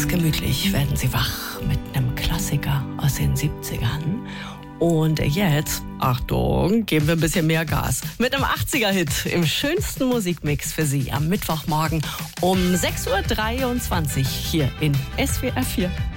Ganz gemütlich werden Sie wach mit einem Klassiker aus den 70ern. Und jetzt, Achtung, geben wir ein bisschen mehr Gas. Mit einem 80er-Hit im schönsten Musikmix für Sie am Mittwochmorgen um 6.23 Uhr hier in SWR 4.